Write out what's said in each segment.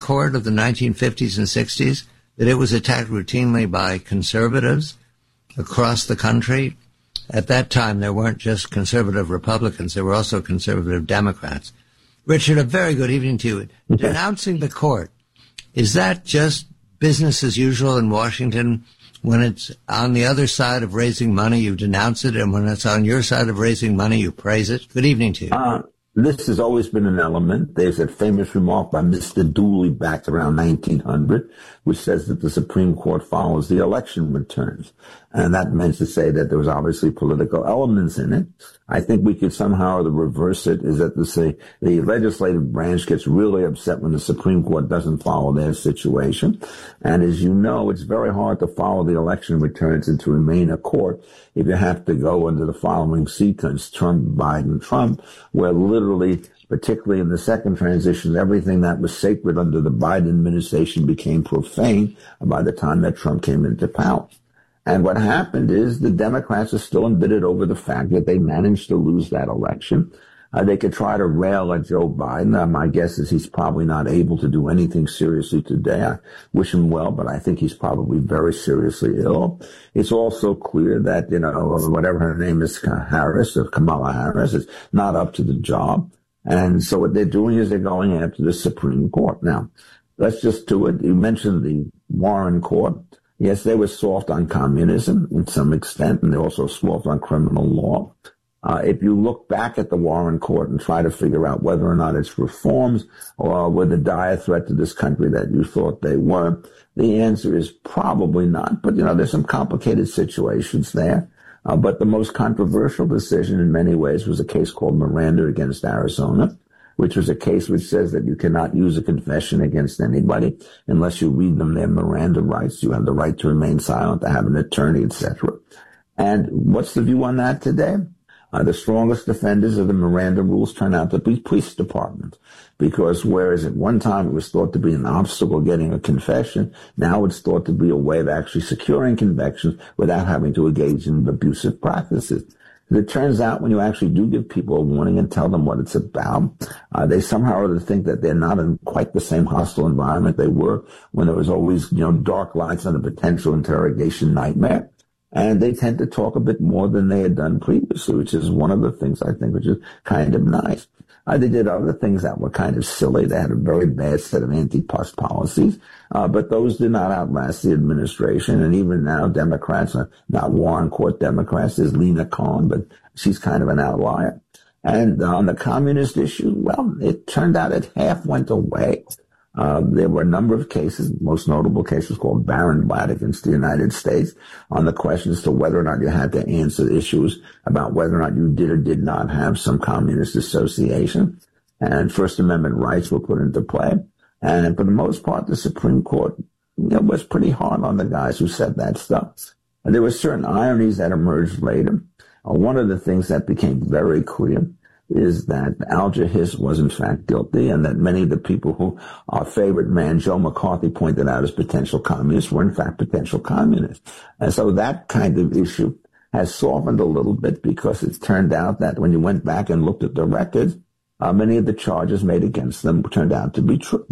Court of the 1950s and 60s, that it was attacked routinely by conservatives across the country? At that time, there weren't just conservative Republicans, there were also conservative Democrats. Richard, a very good evening to you. Denouncing the court, is that just business as usual in Washington? When it's on the other side of raising money, you denounce it, and when it's on your side of raising money, you praise it? Good evening to you. This has always been an element. There's that famous remark by Mr. Dooley back around 1900, which says that the Supreme Court follows the election returns. And that meant to say that there was obviously political elements in it. I think we could somehow reverse it, is that to say the legislative branch gets really upset when the Supreme Court doesn't follow their situation. And as you know, it's very hard to follow the election returns and to remain a court if you have to go under the following sequence: Trump, Biden, Trump, where literally, particularly in the second transition, everything that was sacred under the Biden administration became profane by the time that Trump came into power. And what happened is the Democrats are still embittered over the fact that they managed to lose that election. They could try to rail at Joe Biden. My guess is he's probably not able to do anything seriously today. I wish him well, but I think he's probably very seriously ill. It's also clear that, whatever her name is, Harris or Kamala Harris, is not up to the job. And so what they're doing is they're going after the Supreme Court. Now, let's just do it. You mentioned the Warren Court. Yes, they were soft on communism in some extent, and they're also soft on criminal law. If you look back at the Warren Court and try to figure out whether or not its reforms were the dire threat to this country that you thought they were, the answer is probably not. But, there's some complicated situations there. But the most controversial decision in many ways was a case called Miranda against Arizona, which was a case which says that you cannot use a confession against anybody unless you read them their Miranda rights. You have the right to remain silent, to have an attorney, etc. And what's the view on that today? The strongest defenders of the Miranda rules turn out to be police departments, because whereas at one time it was thought to be an obstacle getting a confession, now it's thought to be a way of actually securing convictions without having to engage in abusive practices. It turns out when you actually do give people a warning and tell them what it's about, they somehow or other think that they're not in quite the same hostile environment they were when there was always, dark lights on a potential interrogation nightmare. And they tend to talk a bit more than they had done previously, which is one of the things I think which is kind of nice. They did other things that were kind of silly. They had a very bad set of anti-pus policies, but those did not outlast the administration. And even now, Democrats are not Warren Court Democrats. There's Lena Khan, but she's kind of an outlier. And on the communist issue, well, it turned out that half went away. There were a number of cases, most notable cases called Barron-Blatt against the United States, on the question as to whether or not you had to answer issues about whether or not you did or did not have some communist association. And First Amendment rights were put into play. And for the most part, the Supreme Court was pretty hard on the guys who said that stuff. And there were certain ironies that emerged later. One of the things that became very clear is that Alger Hiss was in fact guilty, and that many of the people who our favorite man, Joe McCarthy, pointed out as potential communists were in fact potential communists. And so that kind of issue has softened a little bit, because it's turned out that when you went back and looked at the records, many of the charges made against them turned out to be true.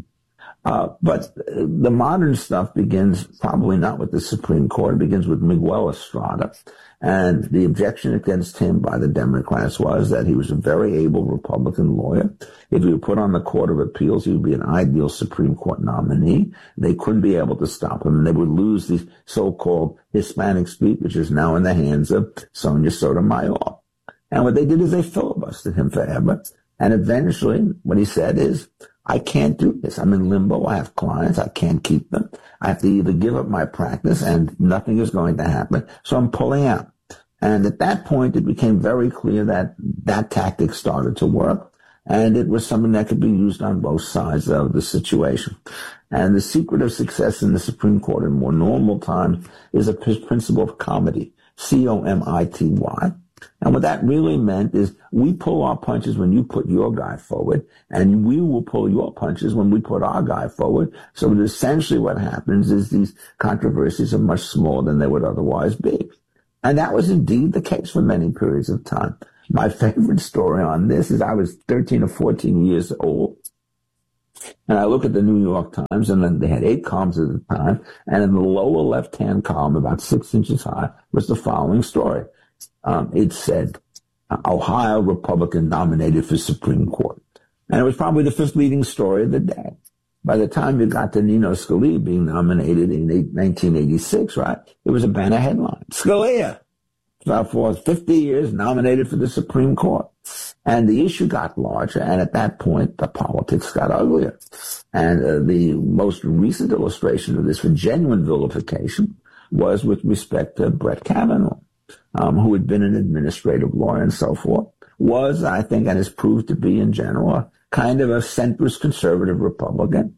But the modern stuff begins probably not with the Supreme Court. It begins with Miguel Estrada. And the objection against him by the Democrats was that he was a very able Republican lawyer. If he were put on the Court of Appeals, he would be an ideal Supreme Court nominee. They couldn't be able to stop him, and they would lose the so-called Hispanic speech, which is now in the hands of Sonia Sotomayor. And what they did is they filibustered him forever. And eventually, what he said is, I can't do this. I'm in limbo. I have clients. I can't keep them. I have to either give up my practice and nothing is going to happen. So I'm pulling out. And at that point, it became very clear that that tactic started to work. And it was something that could be used on both sides of the situation. And the secret of success in the Supreme Court in more normal times is a principle of comity, C-O-M-I-T-Y. And what that really meant is we pull our punches when you put your guy forward, and we will pull your punches when we put our guy forward. So essentially what happens is these controversies are much smaller than they would otherwise be. And that was indeed the case for many periods of time. My favorite story on this is I was 13 or 14 years old, And I look at the New York Times, and then they had 8 columns at the time, and in the lower left-hand column, about 6 inches high, was the following story. It said, Ohio Republican nominated for Supreme Court. And it was probably the first leading story of the day. By the time you got to Nino Scalia being nominated in 1986, right, it was a banner headline. Scalia, for 50 years, nominated for the Supreme Court. And the issue got larger, and at that point, the politics got uglier. And the most recent illustration of this for genuine vilification was with respect to Brett Kavanaugh, who had been an administrative lawyer and so forth, was, I think, and has proved to be in general, a kind of a centrist conservative Republican.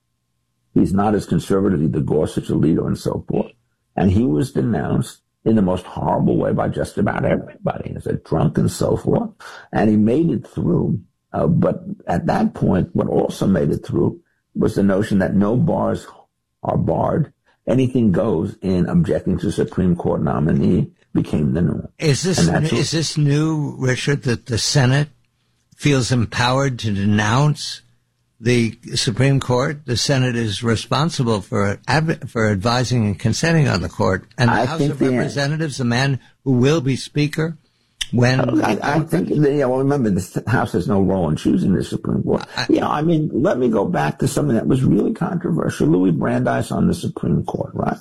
He's not as conservative as the Gorsuch, Alito, and so forth. And he was denounced in the most horrible way by just about everybody as a drunk and so forth. And he made it through. But at that point, what also made it through was the notion that no bars are barred. Anything goes in objecting to Supreme Court nominee became the norm. Is this new, Richard, that the Senate feels empowered to denounce the Supreme Court? The Senate is responsible for advising and consenting on the court. And the House of Representatives, the man who will be Speaker, when... I think, remember, the House has no role in choosing the Supreme Court. Let me go back to something that was really controversial. Louis Brandeis on the Supreme Court, right?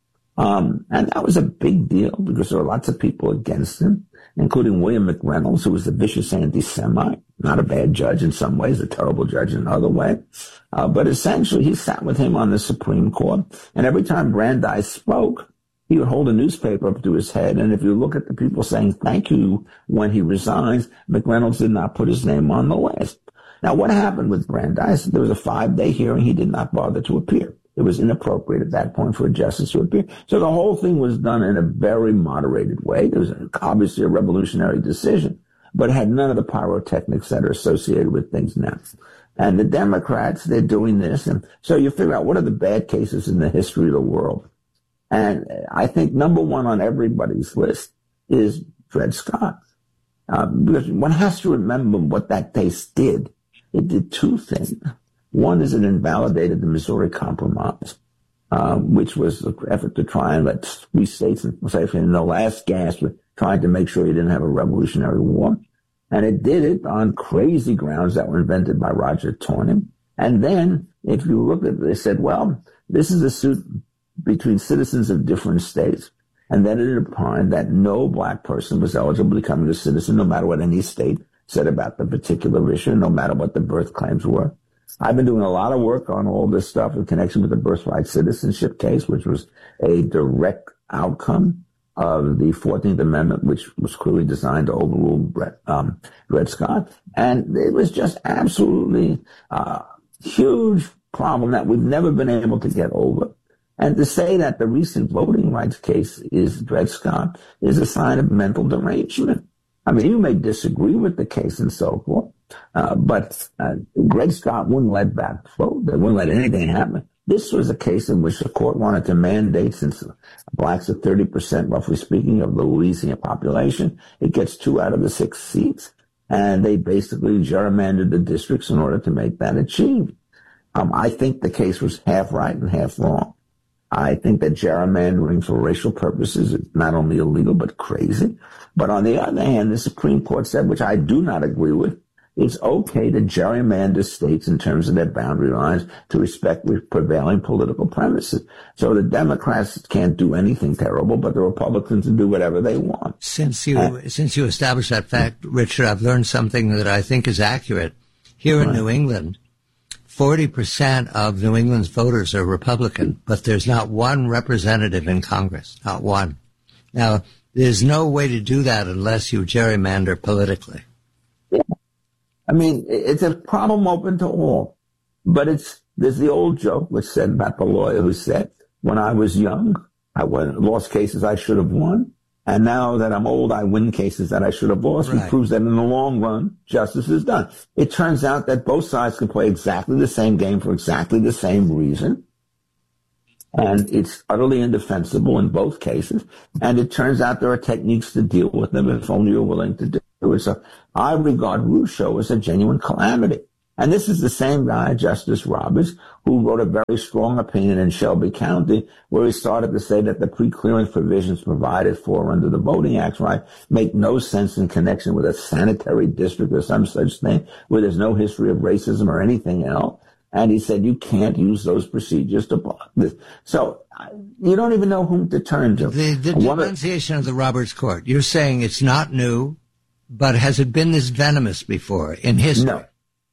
And that was a big deal because there were lots of people against him, including William McReynolds, who was a vicious anti-Semite, not a bad judge in some ways, a terrible judge in another way. But essentially, he sat with him on the Supreme Court, and every time Brandeis spoke, he would hold a newspaper up to his head, and if you look at the people saying thank you when he resigns, McReynolds did not put his name on the list. Now, what happened with Brandeis? There was a 5-day hearing. He did not bother to appear. It was inappropriate at that point for a justice to appear. So the whole thing was done in a very moderated way. It was obviously a revolutionary decision, but it had none of the pyrotechnics that are associated with things now. And the Democrats, they're doing this. And so you figure out what are the bad cases in the history of the world. And I think number one on everybody's list is Dred Scott. Because one has to remember what that case did. It did 2 things. One is it invalidated the Missouri Compromise, which was the effort to try and let 3 states, in the last gasp, trying to make sure you didn't have a revolutionary war. And it did it on crazy grounds that were invented by Roger Tornham. And then, if you look at it, they said, well, this is a suit between citizens of different states. And then it opined that no black person was eligible to become a citizen, no matter what any state said about the particular issue, no matter what the birth claims were. I've been doing a lot of work on all this stuff in connection with the birthright citizenship case, which was a direct outcome of the 14th Amendment, which was clearly designed to overrule Dred Scott. And it was just absolutely a huge problem that we've never been able to get over. And to say that the recent voting rights case is Dred Scott is a sign of mental derangement. I mean, you may disagree with the case and so forth, but Dred Scott wouldn't let that vote. They wouldn't let anything happen. This was a case in which the court wanted to mandate, since blacks are 30%, roughly speaking, of the Louisiana population, it gets 2 out of the 6 seats. And they basically gerrymandered the districts in order to make that achieved. I think the case was half right and half wrong. I think that gerrymandering for racial purposes is not only illegal, but crazy. But on the other hand, the Supreme Court said, which I do not agree with, it's okay to gerrymander states in terms of their boundary lines to respect prevailing political premises. So the Democrats can't do anything terrible, but the Republicans can do whatever they want. Since you established that fact, Richard, I've learned something that I think is accurate. Here in New England, 40% of New England's voters are Republican, but there's not one representative in Congress, not one. Now, there's no way to do that unless you gerrymander politically. Yeah. I mean, it's a problem open to all. But there's the old joke which said about the lawyer who said, when I was young, I lost cases I should have won. And now that I'm old, I win cases that I should have lost, which proves that in the long run, justice is done. It turns out that both sides can play exactly the same game for exactly the same reason. And it's utterly indefensible in both cases. And it turns out there are techniques to deal with them if only you're willing to do it. So I regard Rousseau as a genuine calamity. And this is the same guy, Justice Roberts, who wrote a very strong opinion in Shelby County, where he started to say that the pre-clearance provisions provided for under the Voting Act, right, make no sense in connection with a sanitary district or some such thing, where there's no history of racism or anything else. And he said, you can't use those procedures to block this. So you don't even know whom to turn to. The denunciation of the Roberts Court, you're saying it's not new, but has it been this venomous before in history? No.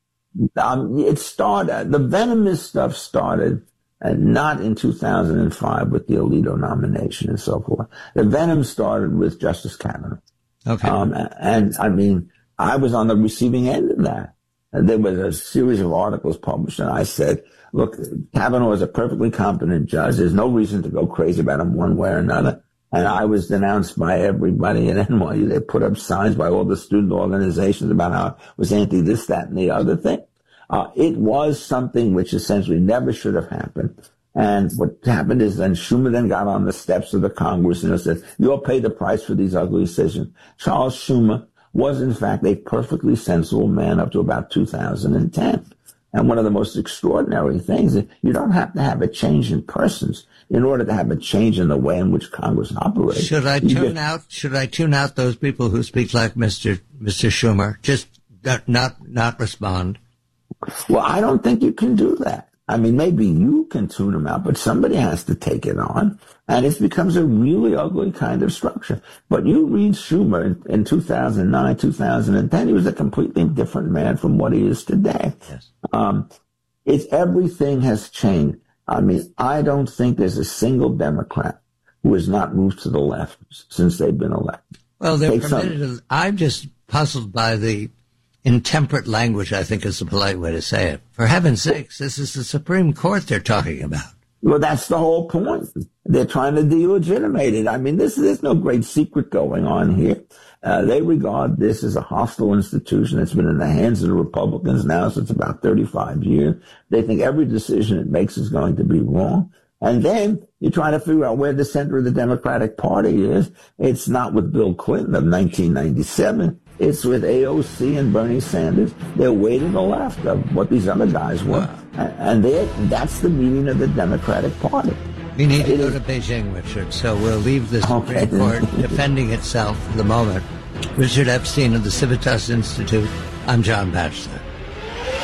The venomous stuff started not in 2005 with the Alito nomination and so forth. The venom started with Justice Kavanaugh. Okay. And I mean, I was on the receiving end of that. And there was a series of articles published, and I said, look, Kavanaugh is a perfectly competent judge. There's no reason to go crazy about him one way or another. And I was denounced by everybody at NYU. They put up signs by all the student organizations about how it was anti this, that, and the other thing. It was something which essentially never should have happened. And what happened is then Schumer then got on the steps of the Congress and said, you'll pay the price for these ugly decisions. Charles Schumer was, in fact, a perfectly sensible man up to about 2010. And one of the most extraordinary things is you don't have to have a change in persons in order to have a change in the way in which Congress operates. Should I tune out those people who speak like Mr. Schumer? Just not respond. Well, I don't think you can do that. I mean, maybe you can tune them out, but somebody has to take it on. And it becomes a really ugly kind of structure. But you read Schumer in 2009, 2010, he was a completely different man from what he is today. Yes. Everything has changed. I mean, I don't think there's a single Democrat who has not moved to the left since they've been elected. Well, I'm just puzzled by the intemperate language, I think is the polite way to say it. For heaven's sakes, this is the Supreme Court they're talking about. Well, that's the whole point. They're trying to delegitimize it. I mean, there's no great secret going on here. They regard this as a hostile institution that's been in the hands of the Republicans now since about 35 years. They think every decision it makes is going to be wrong. And then you try to figure out where the center of the Democratic Party is. It's not with Bill Clinton of 1997. It's with AOC and Bernie Sanders. They're way to the left of what these other guys were. Wow. And that's the meaning of the Democratic Party. We need to go to Beijing, Richard, so we'll leave the Supreme Court defending itself for the moment. Richard Epstein of the Civitas Institute. I'm John Batchelor.